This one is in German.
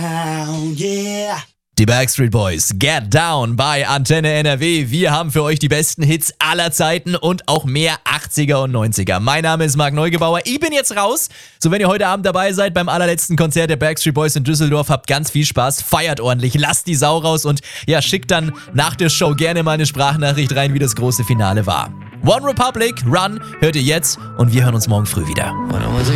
down, yeah. Die Backstreet Boys, Get Down bei Antenne NRW. Wir haben für euch die besten Hits aller Zeiten und auch mehr 80er und 90er. Mein Name ist Marc Neugebauer. Ich bin jetzt raus. So, wenn ihr heute Abend dabei seid beim allerletzten Konzert der Backstreet Boys in Düsseldorf, habt ganz viel Spaß, feiert ordentlich, lasst die Sau raus und ja, schickt dann nach der Show gerne mal eine Sprachnachricht rein, wie das große Finale war. One Republic, Run, hört ihr jetzt und wir hören uns morgen früh wieder.